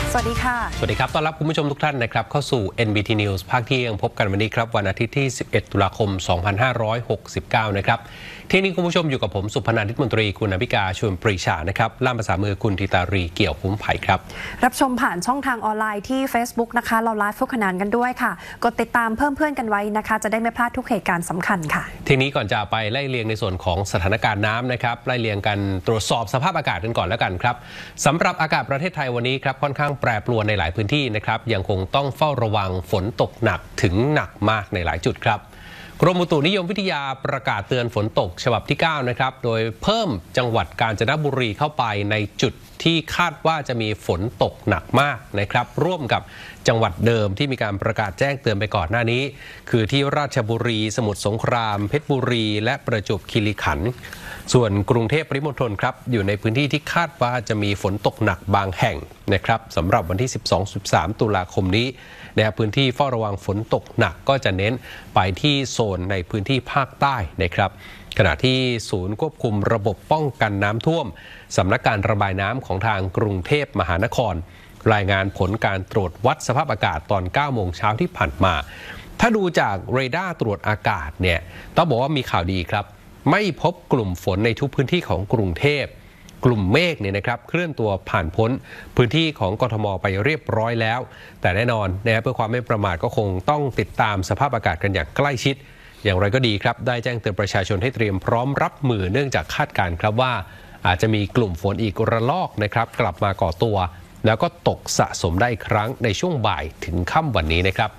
สวัสดีค่ะสวัสดีครับต้อนรับคุณผู้ชมทุกท่านนะครับเข้าสู่ NBT News ภาคเที่ยงพบกันวันนี้ครับวันอาทิตย์ที่11ตุลาคม2569นะครับที่นี้คุณผู้ชมอยู่กับผมสุพนันท์ นิตมนตรีคุณอภิกาชวนปรีชานะครับล่ามภาษามือคุณธิตารีเกี่ยวคุ้มไผ่ครับรับชมผ่านช่องทางออนไลน์ที่ Facebook นะคะเราไลฟ์ทุกขนานกันด้วยค่ะกดติดตามเพิ่มเพื่อนกันไว้นะคะจะได้ไม่พลาดทุกเหตุการณ์สำคัญค่ะทีนี้ก่อนจะไปไล่เรียงในส่วนของสถานการณ์น้ำนะครับไล่เรียงกันตรวจสอบสภาพอากาศกันก่อนแล้วกันครับสำหรับอากาศประเทศไทยวันนี้ครับค่อนข้างแปรปรวนในหลายพื้นที่นะครับยังคงต้องเฝ้าระวังฝนตกหนักถึงหนักมากในหลายจุดครับกรมอุตุนิยมวิทยาประกาศเตือนฝนตกฉบับที่9นะครับโดยเพิ่มจังหวัดกาญจนบุรีเข้าไปในจุดที่คาดว่าจะมีฝนตกหนักมากนะครับร่วมกับจังหวัดเดิมที่มีการประกาศแจ้งเตือนไปก่อนหน้านี้คือที่ราชบุรีสมุทรสงครามเพชรบุรีและประจวบคีรีขันธ์ส่วนกรุงเทพปริมณฑลครับอยู่ในพื้นที่ที่คาดว่าจะมีฝนตกหนักบางแห่งนะครับสำหรับวันที่ 12-13 ตุลาคมนี้ในพื้นที่เฝ้าระวังฝนตกหนักก็จะเน้นไปที่โซนในพื้นที่ภาคใต้นะครับขณะที่ศูนย์ควบคุมระบบป้องกันน้ำท่วมสำนักการระบายน้ำของทางกรุงเทพมหานครรายงานผลการตรวจวัดสภาพอากาศตอน 9 โมงเช้าที่ผ่านมาถ้าดูจากเรดาร์ตรวจอากาศเนี่ยต้องบอกว่ามีข่าวดีครับไม่พบกลุ่มฝนในทุกพื้นที่ของกรุงเทพกลุ่มเมฆเนี่ยนะครับเคลื่อนตัวผ่านพ้นพื้นที่ของกทมไปเรียบร้อยแล้วแต่แน่นอนนะเพื่อความไม่ประมาทก็คงต้องติดตามสภาพอากาศกันอย่างใกล้ชิดอย่างไรก็ดีครับได้แจ้งเตือนประชาชนให้เตรียมพร้อมรับมือเนื่องจากคาดการณ์ครับว่าอาจจะมีกลุ่มฝนอีกระลอกนะครับกลับมาก่อตัวแล้วก็ตกสะสมได้อีกครั้งในช่วงบ่ายถึงค่ำวันนี้นะครับ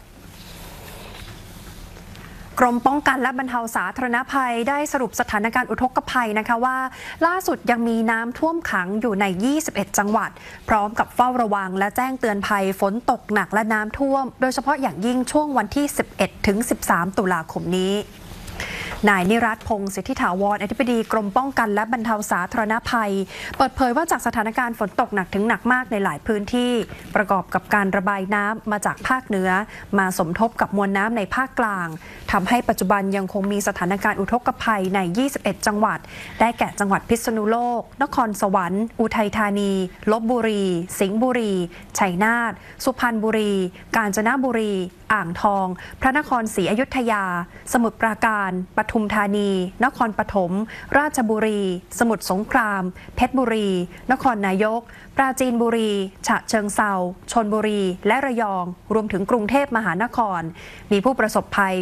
กรมป้องกันและบรรเทาสาธารณภัยได้สรุปสถานการณ์อุทกภัยนะคะว่าล่าสุดยังมีน้ำท่วมขังอยู่ใน 21 จังหวัดพร้อมกับเฝ้าระวังและแจ้งเตือนภัยฝนตกหนักและน้ำท่วมโดยเฉพาะอย่างยิ่งช่วงวันที่ 11-13 ตุลาคมนี้นายนิรัตน์พงษ์สิทธิถาวรอธิบดีกรมป้องกันและบรรเทาสาธารณภัยเปิดเผยว่าจากสถานการณ์ฝนตกหนักถึงหนักมากในหลายพื้นที่ประกอบกับการระบายน้ำมาจากภาคเหนือมาสมทบกับมวลน้ำในภาคกลางทำให้ปัจจุบันยังคงมีสถานการณ์อุทกภัยใน 21 จังหวัดได้แก่จังหวัดพิษณุโลกนครสวรรค์อุทัยธานีลพบุรีสิงห์บุรีชัยนาทสุพรรณบุรีกาญจนบุรีอ่างทองพระนครศรีอยุธยาสมุทรปราการปทุมธานีนครปฐมราชบุรีสมุทรสงครามเพชรบุรีนครนายกปราจีนบุรีฉะเชิงเทราชลบุรีและระยองรวมถึงกรุงเทพมหานครมีผู้ประสบภัย